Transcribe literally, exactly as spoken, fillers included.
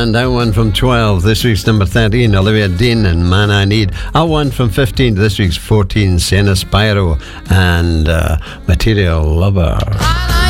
And down one from twelve, this week's number thirteen, Olivia Dean and Man I Need. Up one from fifteen, this week's fourteen, Sienna Spyro and uh, Material Lover.